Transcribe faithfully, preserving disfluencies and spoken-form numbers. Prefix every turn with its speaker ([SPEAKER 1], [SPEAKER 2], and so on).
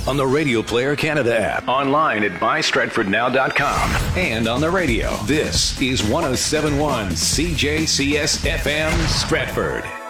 [SPEAKER 1] on the Radio Player Canada app, online at my stratford now dot com, and on the radio. This is one oh seven point one C J C S F M Stratford.